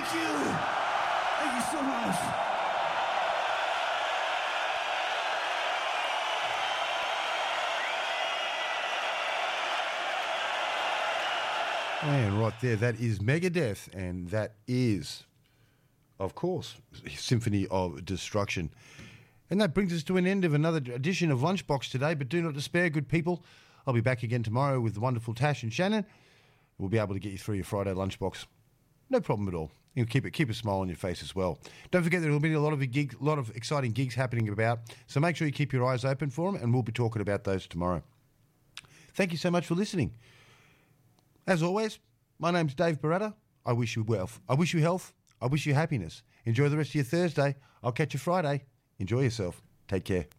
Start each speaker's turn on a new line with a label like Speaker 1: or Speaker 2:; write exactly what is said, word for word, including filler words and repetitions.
Speaker 1: you. Thank you so much.
Speaker 2: And right there, that is Megadeth, and that is, of course, Symphony of Destruction. And that brings us to an end of another edition of Lunchbox today, but do not despair, good people. I'll be back again tomorrow with the wonderful Tash and Shannon. We'll be able to get you through your Friday lunchbox. No problem at all. You'll keep it, keep a smile on your face as well. Don't forget there will be a lot of gigs, a lot of exciting gigs happening about, so make sure you keep your eyes open for them, and we'll be talking about those tomorrow. Thank you so much for listening. As always, my name's Dave Beretta. I wish you wealth. I wish you health. I wish you happiness. Enjoy the rest of your Thursday. I'll catch you Friday. Enjoy yourself. Take care.